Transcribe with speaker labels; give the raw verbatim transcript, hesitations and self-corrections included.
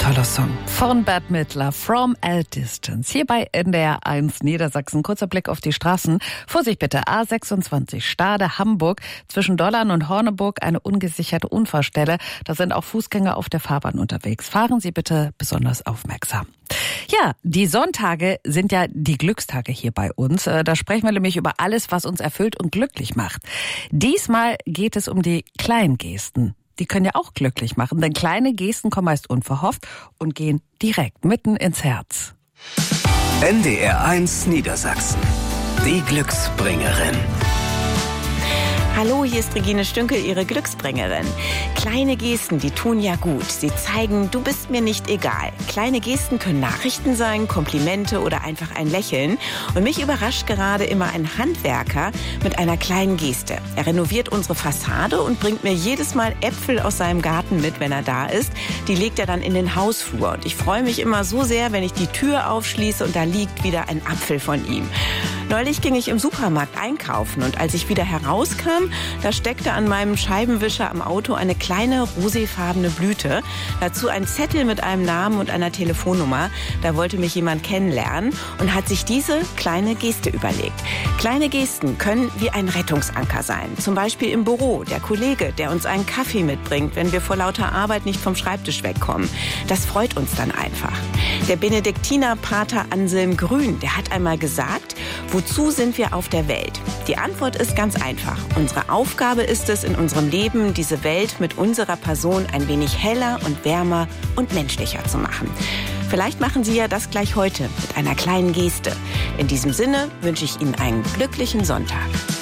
Speaker 1: Toller Song von Bette Midler, From a Distance. Hier bei N D R eins Niedersachsen. Kurzer Blick auf die Straßen. Vorsicht bitte, A sechsundzwanzig, Stade, Hamburg. Zwischen Dollern und Horneburg eine ungesicherte Unfallstelle. Da sind auch Fußgänger auf der Fahrbahn unterwegs. Fahren Sie bitte besonders aufmerksam. Ja, die Sonntage sind ja die Glückstage hier bei uns. Da sprechen wir nämlich über alles, was uns erfüllt und glücklich macht. Diesmal geht es um die kleinen Gesten. Die können ja auch glücklich machen, denn kleine Gesten kommen meist unverhofft und gehen direkt mitten ins Herz.
Speaker 2: N D R eins Niedersachsen, die Glücksbringerin.
Speaker 3: Hallo, hier ist Regine Stünkel, Ihre Glücksbringerin. Kleine Gesten, die tun ja gut. Sie zeigen, du bist mir nicht egal. Kleine Gesten können Nachrichten sein, Komplimente oder einfach ein Lächeln. Und mich überrascht gerade immer ein Handwerker mit einer kleinen Geste. Er renoviert unsere Fassade und bringt mir jedes Mal Äpfel aus seinem Garten mit, wenn er da ist. Die legt er dann in den Hausflur. Und ich freue mich immer so sehr, wenn ich die Tür aufschließe und da liegt wieder ein Apfel von ihm. Neulich ging ich im Supermarkt einkaufen und als ich wieder herauskam, da steckte an meinem Scheibenwischer am Auto eine kleine roséfarbene Blüte. Dazu ein Zettel mit einem Namen und einer Telefonnummer. Da wollte mich jemand kennenlernen und hat sich diese kleine Geste überlegt. Kleine Gesten können wie ein Rettungsanker sein. Zum Beispiel im Büro, der Kollege, der uns einen Kaffee mitbringt, wenn wir vor lauter Arbeit nicht vom Schreibtisch wegkommen. Das freut uns dann einfach. Der Benediktinerpater Anselm Grün, der hat einmal gesagt, wozu sind wir auf der Welt? Die Antwort ist ganz einfach. Unsere Aufgabe ist es, in unserem Leben diese Welt mit unserer Person ein wenig heller und wärmer und menschlicher zu machen. Vielleicht machen Sie ja das gleich heute mit einer kleinen Geste. In diesem Sinne wünsche ich Ihnen einen glücklichen Sonntag.